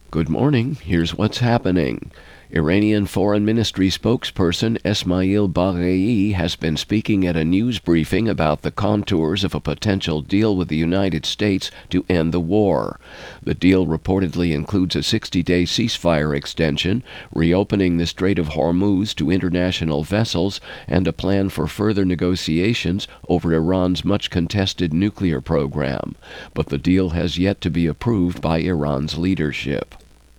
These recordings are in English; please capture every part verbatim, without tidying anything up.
Good morning. Here's what's happening. Iranian Foreign Ministry spokesperson Esmail Baghei has been speaking at a news briefing about the contours of a potential deal with the United States to end the war. The deal reportedly includes a sixty-day ceasefire extension, reopening the Strait of Hormuz to international vessels, and a plan for further negotiations over Iran's much-contested nuclear program. But the deal has yet to be approved by Iran's leadership.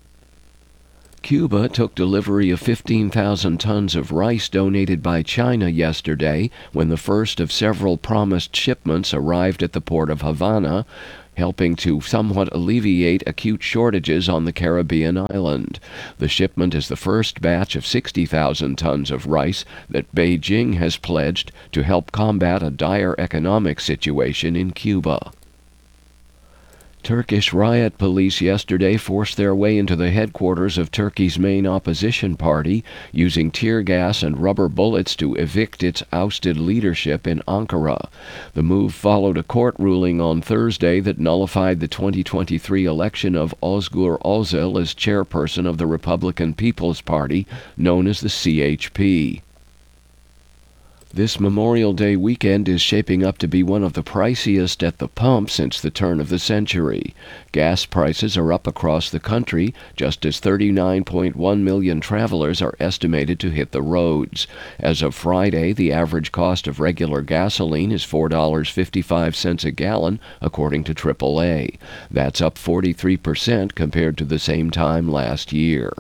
Cuba took delivery of fifteen thousand tons of rice donated by China yesterday when the first of several promised shipments arrived at the port of Havana, helping to somewhat alleviate acute shortages on the Caribbean island. The shipment is the first batch of sixty thousand tons of rice that Beijing has pledged to help combat a dire economic situation in Cuba. Turkish riot police yesterday forced their way into the headquarters of Turkey's main opposition party, using tear gas and rubber bullets to evict its ousted leadership in Ankara. The move followed a court ruling on Thursday that nullified the twenty twenty-three election of Ozgur Özel as chairperson of the Republican People's Party, known as the C H P. This Memorial Day weekend is shaping up to be one of the priciest at the pump since the turn of the century. Gas prices are up across the country, just as thirty-nine point one million travelers are estimated to hit the roads. As of Friday, the average cost of regular gasoline is four dollars and fifty-five cents a gallon, according to triple A. That's up forty-three percent compared to the same time last year.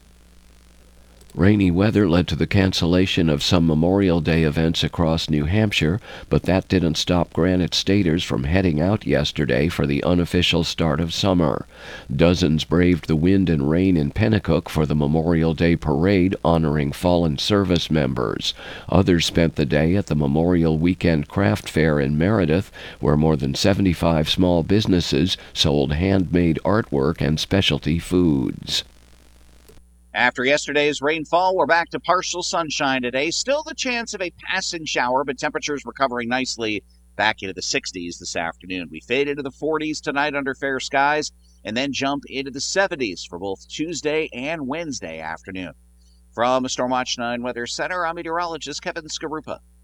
Rainy weather led to the cancellation of some Memorial Day events across New Hampshire, but that didn't stop Granite Staters from heading out yesterday for the unofficial start of summer. Dozens braved the wind and rain in Pennacook for the Memorial Day parade honoring fallen service members. Others spent the day at the Memorial Weekend Craft Fair in Meredith, where more than seventy-five small businesses sold handmade artwork and specialty foods. After yesterday's rainfall, we're back to partial sunshine today. Still the chance of a passing shower, but temperatures recovering nicely back into the sixties this afternoon. We fade into the forties tonight under fair skies and then jump into the seventies for both Tuesday and Wednesday afternoon. From Stormwatch nine Weather Center, I'm meteorologist Kevin Skarupa.